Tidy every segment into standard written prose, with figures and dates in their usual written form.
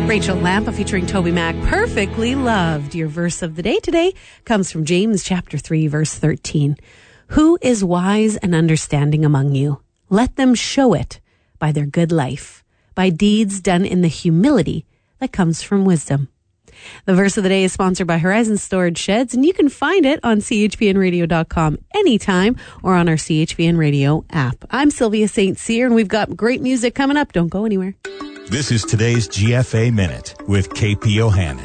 Rachel Lampa featuring Toby Mac, Perfectly Loved. Your verse of the day today comes from James chapter 3, verse 13. Who is wise and understanding among you? Let them show it by their good life, by deeds done in the humility that comes from wisdom. The verse of the day is sponsored by Horizon Storage Sheds, and you can find it on chpnradio.com anytime or on our CHPN Radio app. I'm Sylvia St. Cyr, and we've got great music coming up. Don't go anywhere. This is today's GFA Minute with KP O'Hannon.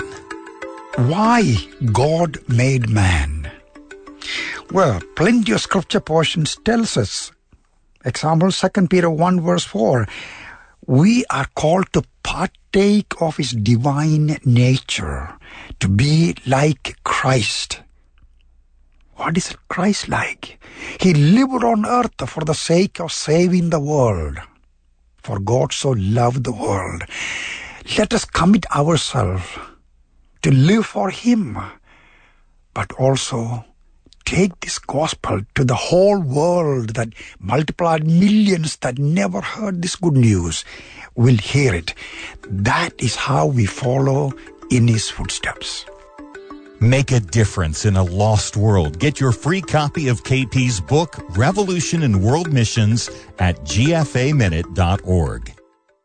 Why God made man? Well, plenty of scripture portions tells us. Example, 2 Peter 1 verse 4. We are called to partake of his divine nature, to be like Christ. What is Christ like? He lived on earth for the sake of saving the world. For God so loved the world. Let us commit ourselves to live for him, but also take this gospel to the whole world, that multiplied millions that never heard this good news will hear it. That is how we follow in his footsteps. Make a difference in a lost world. Get your free copy of KP's book, Revolution in World Missions, at gfaminute.org.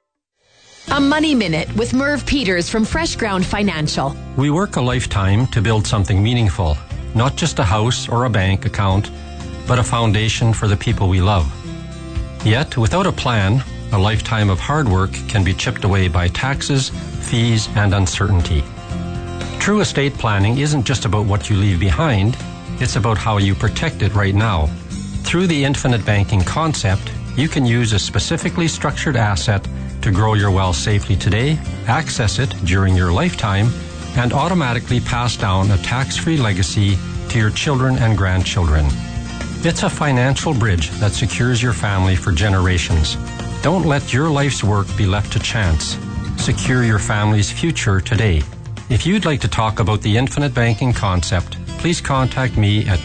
A Money Minute with Merv Peters from Fresh Ground Financial. We work a lifetime to build something meaningful, not just a house or a bank account, but a foundation for the people we love. Yet, without a plan, a lifetime of hard work can be chipped away by taxes, fees, and uncertainty. True estate planning isn't just about what you leave behind, it's about how you protect it right now. Through the infinite banking concept, you can use a specifically structured asset to grow your wealth safely today, access it during your lifetime, and automatically pass down a tax-free legacy to your children and grandchildren. It's a financial bridge that secures your family for generations. Don't let your life's work be left to chance. Secure your family's future today. If you'd like to talk about the infinite banking concept, please contact me at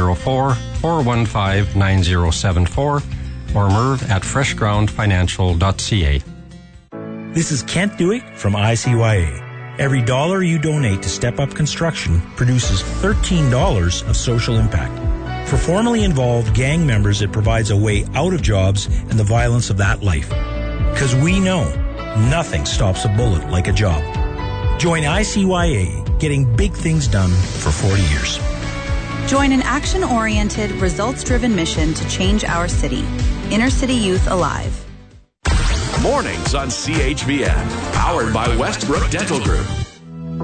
204-415-9074 or merv@freshgroundfinancial.ca. This is Kent Dewick from ICYA. Every dollar you donate to Step Up Construction produces $13 of social impact. For formerly involved gang members, it provides a way out of jobs and the violence of that life. Because we know nothing stops a bullet like a job. Join ICYA, getting big things done for 40 years. Join an action-oriented, results-driven mission to change our city. Inner City Youth Alive. Mornings on CHBN, powered by Westbrook Dental Group.